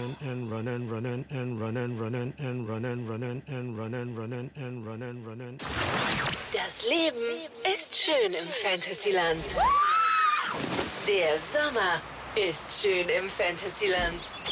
Das Leben ist schön im Fantasyland. Der Sommer ist schön im Fantasyland.